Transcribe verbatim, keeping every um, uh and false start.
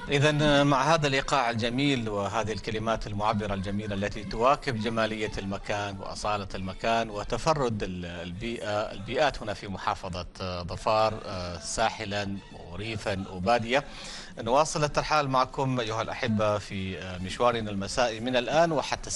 إذا مع هذا الإيقاع الجميل وهذه الكلمات المعبرة الجميلة التي تواكب جمالية المكان وأصالة المكان وتفرد البيئة البيئات هنا في محافظة ظفار، ساحلا وريفا وبادية، نواصل الترحال معكم أيها الأحبة في مشوارنا المسائي من الآن وحتى